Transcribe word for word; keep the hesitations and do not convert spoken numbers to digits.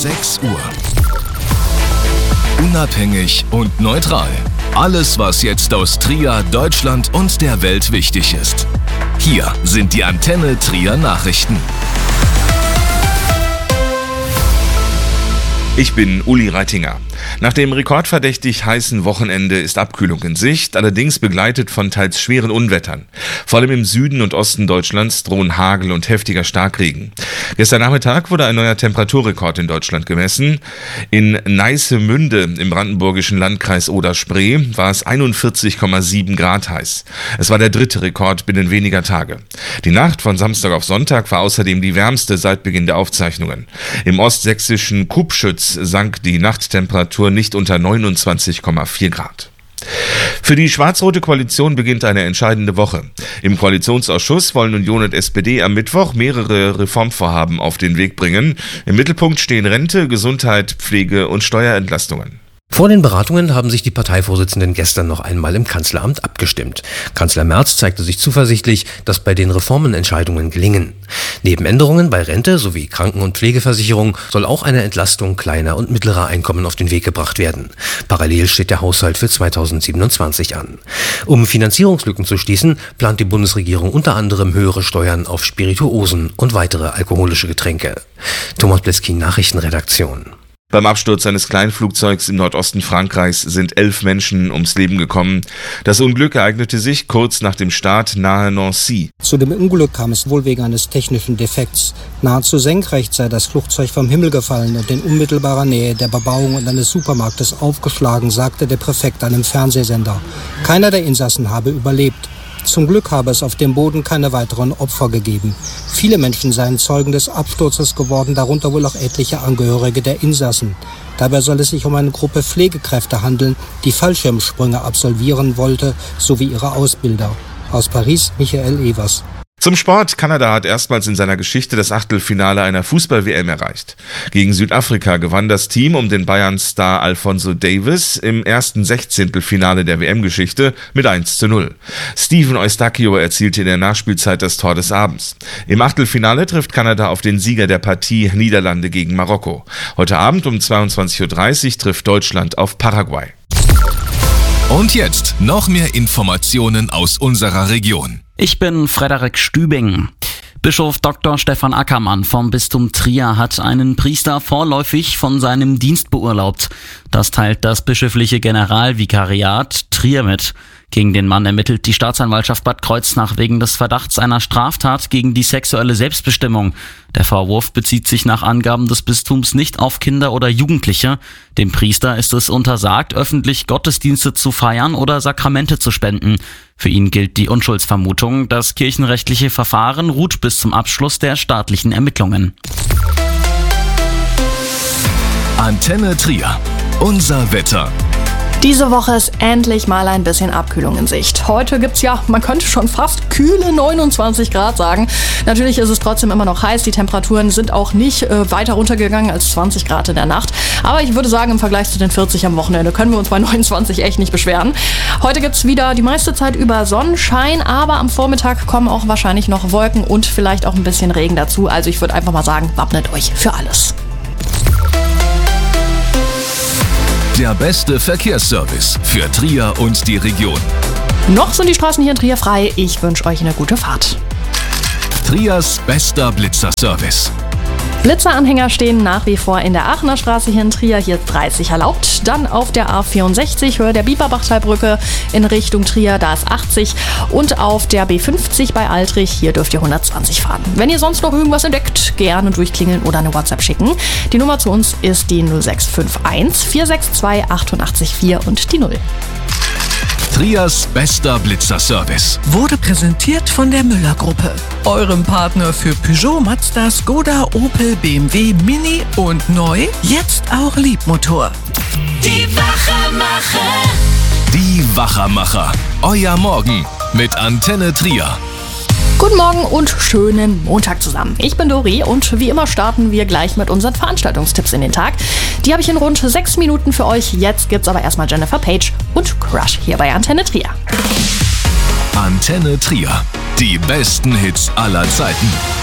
sechs Uhr. Unabhängig und neutral. Alles, was jetzt aus Trier, Deutschland und der Welt wichtig ist. Hier sind die Antenne Trier Nachrichten. Ich bin Uli Reitinger. Nach dem rekordverdächtig heißen Wochenende ist Abkühlung in Sicht, allerdings begleitet von teils schweren Unwettern. Vor allem im Süden und Osten Deutschlands drohen Hagel und heftiger Starkregen. Gestern Nachmittag wurde ein neuer Temperaturrekord in Deutschland gemessen. In Neissemünde im brandenburgischen Landkreis Oder-Spree war es einundvierzig Komma sieben Grad heiß. Es war der dritte Rekord binnen weniger Tage. Die Nacht von Samstag auf Sonntag war außerdem die wärmste seit Beginn der Aufzeichnungen. Im ostsächsischen Kubschütz sank die Nachttemperatur nicht unter neunundzwanzig Komma vier Grad. Für die schwarz-rote Koalition beginnt eine entscheidende Woche. Im Koalitionsausschuss wollen Union und S P D am Mittwoch mehrere Reformvorhaben auf den Weg bringen. Im Mittelpunkt stehen Rente, Gesundheit, Pflege und Steuerentlastungen. Vor den Beratungen haben sich die Parteivorsitzenden gestern noch einmal im Kanzleramt abgestimmt. Kanzler Merz zeigte sich zuversichtlich, dass bei den Reformen Entscheidungen gelingen. Neben Änderungen bei Rente sowie Kranken- und Pflegeversicherung soll auch eine Entlastung kleiner und mittlerer Einkommen auf den Weg gebracht werden. Parallel steht der Haushalt für zweitausendsiebenundzwanzig an. Um Finanzierungslücken zu schließen, plant die Bundesregierung unter anderem höhere Steuern auf Spirituosen und weitere alkoholische Getränke. Thomas Bleskin, Nachrichtenredaktion. Beim Absturz eines Kleinflugzeugs im Nordosten Frankreichs sind elf Menschen ums Leben gekommen. Das Unglück ereignete sich kurz nach dem Start nahe Nancy. Zu dem Unglück kam es wohl wegen eines technischen Defekts. Nahezu senkrecht sei das Flugzeug vom Himmel gefallen und in unmittelbarer Nähe der Bebauung und eines Supermarktes aufgeschlagen, sagte der Präfekt einem Fernsehsender. Keiner der Insassen habe überlebt. Zum Glück habe es auf dem Boden keine weiteren Opfer gegeben. Viele Menschen seien Zeugen des Absturzes geworden, darunter wohl auch etliche Angehörige der Insassen. Dabei soll es sich um eine Gruppe Pflegekräfte handeln, die Fallschirmsprünge absolvieren wollte, sowie ihre Ausbilder. Aus Paris, Michael Evers. Zum Sport. Kanada hat erstmals in seiner Geschichte das Achtelfinale einer Fußball-W M erreicht. Gegen Südafrika gewann das Team um den Bayern-Star Alphonso Davies im ersten Sechzehntelfinale der W M-Geschichte mit eins zu null. Steven Eustachio erzielte in der Nachspielzeit das Tor des Abends. Im Achtelfinale trifft Kanada auf den Sieger der Partie Niederlande gegen Marokko. Heute Abend um zweiundzwanzig Uhr dreißig trifft Deutschland auf Paraguay. Und jetzt noch mehr Informationen aus unserer Region. Ich bin Frederik Stübing. Bischof Doktor Stefan Ackermann vom Bistum Trier hat einen Priester vorläufig von seinem Dienst beurlaubt. Das teilt das bischöfliche Generalvikariat Trier mit. Gegen den Mann ermittelt die Staatsanwaltschaft Bad Kreuznach wegen des Verdachts einer Straftat gegen die sexuelle Selbstbestimmung. Der Vorwurf bezieht sich nach Angaben des Bistums nicht auf Kinder oder Jugendliche. Dem Priester ist es untersagt, öffentlich Gottesdienste zu feiern oder Sakramente zu spenden. Für ihn gilt die Unschuldsvermutung. Das kirchenrechtliche Verfahren ruht bis zum Abschluss der staatlichen Ermittlungen. Antenne Trier. Unser Wetter. Diese Woche ist endlich mal ein bisschen Abkühlung in Sicht. Heute gibt's ja, man könnte schon fast kühle neunundzwanzig Grad sagen. Natürlich ist es trotzdem immer noch heiß. Die Temperaturen sind auch nicht äh, weiter runtergegangen als zwanzig Grad in der Nacht. Aber ich würde sagen, im Vergleich zu den vierzig am Wochenende können wir uns bei neunundzwanzig echt nicht beschweren. Heute gibt's wieder die meiste Zeit über Sonnenschein, aber am Vormittag kommen auch wahrscheinlich noch Wolken und vielleicht auch ein bisschen Regen dazu. Also ich würde einfach mal sagen, wappnet euch für alles. Der beste Verkehrsservice für Trier und die Region. Noch sind die Straßen hier in Trier frei. Ich wünsche euch eine gute Fahrt. Triers bester Blitzerservice. Blitzeranhänger stehen nach wie vor in der Aachener Straße hier in Trier, hier dreißig erlaubt. Dann auf der A vierundsechzig, Höhe der Bieberbachtalbrücke in Richtung Trier, da ist achtzig. Und auf der B fünfzig bei Altrich, hier dürft ihr hundertzwanzig fahren. Wenn ihr sonst noch irgendwas entdeckt, gerne durchklingeln oder eine WhatsApp schicken. Die Nummer zu uns ist die null sechs fünf eins, vier sechs zwei, acht acht vier und die null. Triers bester Blitzerservice wurde präsentiert von der Müller-Gruppe, eurem Partner für Peugeot, Mazda, Skoda, Opel, B M W, Mini und neu, jetzt auch Liebmotor. Die Wachermacher. Die Wachermacher. Euer Morgen mit Antenne Trier. Guten Morgen und schönen Montag zusammen. Ich bin Dori und wie immer starten wir gleich mit unseren Veranstaltungstipps in den Tag. Die habe ich in rund sechs Minuten für euch. Jetzt gibt's aber erstmal Jennifer Page und Crush hier bei Antenne Trier. Antenne Trier. Die besten Hits aller Zeiten.